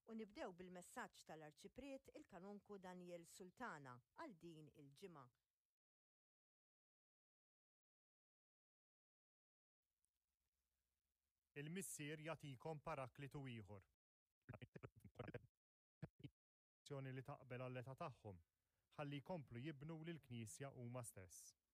U nibdew bil-messaġġ tal-Arċipriet il-Kanunku Daniel Sultana għal din il-ġimgħa. Il-missier jagħtikom paraklitu ieħor. Li taqbel għall-età tagħhom ħalli jkomplu jibnu lill-Knisja huma stess.